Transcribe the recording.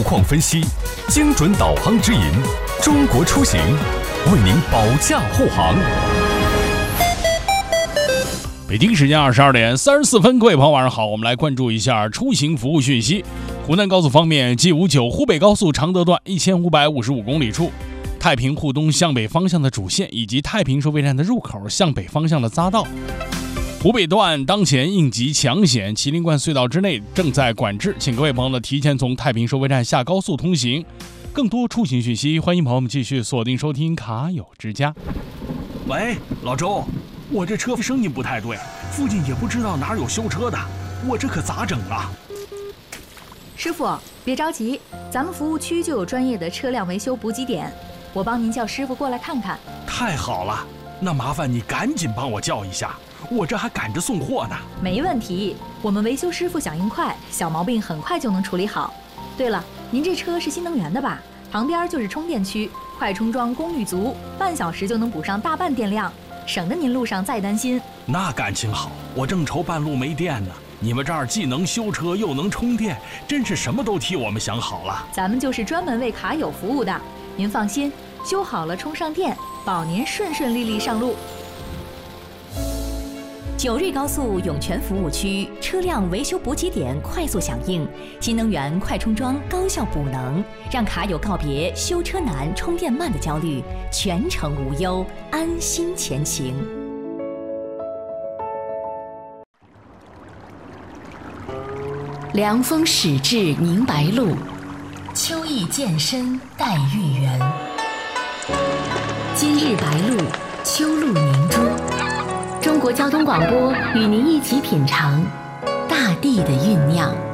况分析，精准导航指引，中国出行为您保驾护航。 北京时间22点34分，各位朋友晚上好，我们来关注一下出行服务讯息。湖南高速方面，G59湖北高速常德段1555公里处，太平沪东向北方向的主线以及太平收费站的入口向北方向的匝道。湖北段当前应急抢险，麒麟冠隧道之内正在管制，请各位朋友呢提前从太平收费站下高速通行。更多出行讯息，欢迎朋友们继续锁定收听卡友之家。 喂，老周，我这车声音不太对，附近也不知道哪有修车的，我这可咋整啊？ 师傅，别着急，咱们服务区就有专业的车辆维修补给点，我帮您叫师傅过来看看。 太好了，那麻烦你赶紧帮我叫一下，我这还赶着送货呢。 没问题，我们维修师傅响应快，小毛病很快就能处理好。对了，您这车是新能源的吧？旁边就是充电区，快充桩功率足，半小时就能补上大半电量，省得您路上再担心。 那感情好，我正愁半路没电呢。你们这儿既能修车又能充电，真是什么都替我们想好了。 咱们就是专门为卡友服务的，您放心，修好了充上电，保您顺顺利利上路。 九瑞高速涌泉服务区车辆维修补给点快速响应，新能源快充桩高效补能，让卡友告别修车难、充电慢的焦虑，全程无忧，安心前行。 凉风始至凝白露，秋意渐深带玉圆。今日白露，秋露凝珠。中国交通广播与您一起品尝大地的酝酿。